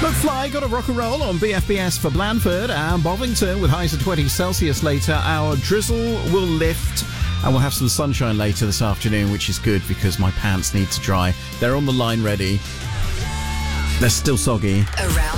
Look, Fly, got a rock and roll on BFBS for Blandford and Bovington with highs of 20 Celsius later. Our drizzle will lift and we'll have some sunshine later this afternoon, which is good because my pants need to dry. They're on the line ready. They're still soggy. Around